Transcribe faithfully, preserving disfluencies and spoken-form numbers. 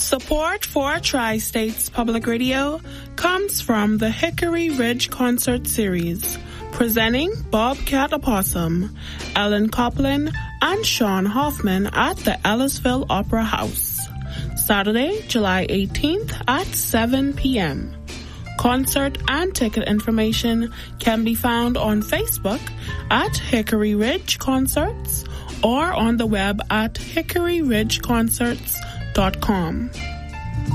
Support for Tri-States Public Radio comes from the Hickory Ridge Concert Series, presenting Bobcat Opossum, Ellen Copeland, and Sean Hoffman at the Ellisville Opera House. Saturday, July eighteenth at seven p.m. Concert and ticket information can be found on Facebook at Hickory Ridge Concerts or on the web at hickory ridge concerts dot com.